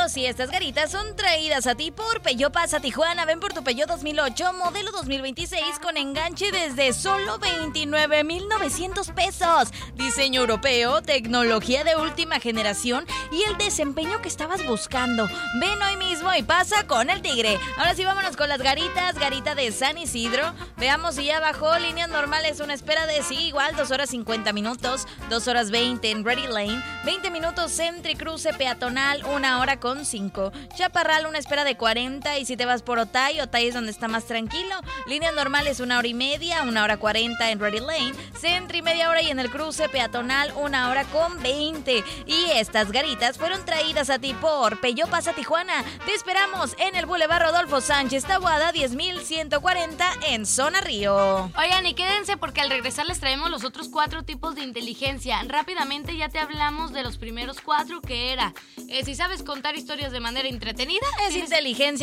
amigos, y estas garitas son traídas a ti por Peugeot Pasa Tijuana. Ven por tu Peugeot 2008, modelo 2026, con enganche desde solo 29,900 pesos. Diseño europeo, tecnología de última generación y el desempeño que estabas buscando. Ven hoy mismo y pasa con el Tigre. Ahora sí, vámonos con las garitas. Garita de San Isidro. Veamos si ya bajó. Líneas normales, una espera de igual 2 horas 50 minutos, 2 horas 20 en Ready Lane, 20 minutos en Tricruce peatonal, 1 hora con 5. Chaparral, una espera de 40, y si te vas por Otay es donde está más tranquilo. Líneas normales, 1 hora y media, 1 hora 40 en Ready Lane, Centro y media hora, y en el cruce peatonal 1 hora con 20. Y estas garitas fueron traídas a ti por Peugeot Pasa Tijuana. Te esperamos en el Boulevard Rodolfo Sánchez Taboada 10,140 en Zona Río. Oigan, y quédense porque al regresar les traemos los otros 4 tipos de inteligencia. Rápidamente ya te hablamos de los primeros 4, que era si sabes contar historias de manera entretenida, es inteligencia